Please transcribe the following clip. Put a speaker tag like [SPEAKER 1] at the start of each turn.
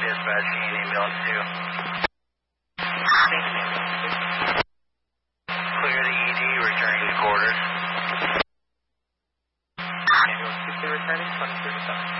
[SPEAKER 1] dispatch, you need ambulance 2. Clear the ED, returning to quarters.
[SPEAKER 2] Ambulance 2 returning, 23 to 7.